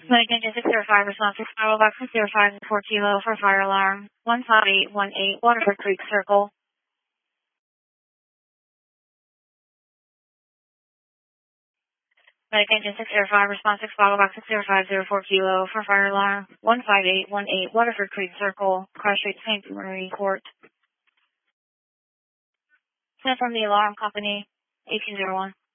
Medic Engine 605, response 6 Spiral Box 605 4 Kilo for fire alarm 15818 Waterford Creek Circle. Medic Engine 605, response 6 Spiral Box 605 4 Kilo for fire alarm 15818 Waterford Creek Circle, Cross Street, St. Marie Court. Sent from the alarm company 1801.